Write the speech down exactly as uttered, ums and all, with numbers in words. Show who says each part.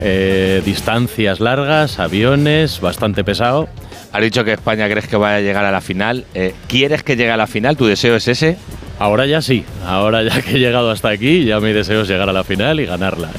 Speaker 1: eh, distancias largas, aviones, bastante pesado.
Speaker 2: Has dicho que España crees que vaya a llegar a la final. Eh, ¿Quieres que llegue a la final? ¿Tu deseo es ese?
Speaker 1: Ahora ya sí, ahora ya que he llegado hasta aquí, ya mi deseo es llegar a la final y ganarla.